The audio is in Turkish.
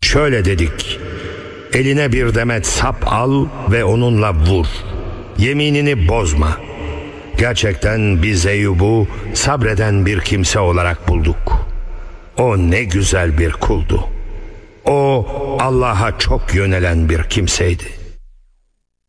şöyle dedik: eline bir demet sap al ve onunla vur. Yeminini bozma. Gerçekten biz Eyyub'u sabreden bir kimse olarak bulduk. O ne güzel bir kuldu. O Allah'a çok yönelen bir kimseydi.